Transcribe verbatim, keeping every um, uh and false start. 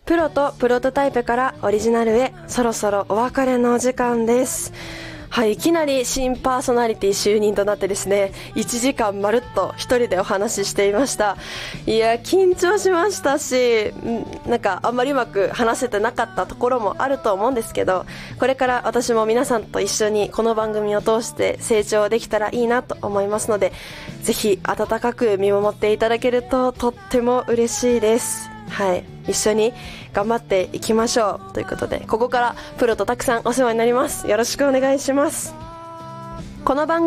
プロとプロトタイプからオリジナルへ、そろそろお別れのお時間です。はい、いきなり新パーソナリティ就任となってですね、いちじかんまるっと一人でお話ししていました。いや、緊張しましたし、なんかあんまりうまく話せてなかったところもあると思うんですけど、これから私も皆さんと一緒にこの番組を通して成長できたらいいなと思いますので、ぜひ温かく見守っていただけるととっても嬉しいです。はい、一緒に頑張っていきましょうということで、ここからプロとたくさんお世話になります。よろしくお願いします。この番組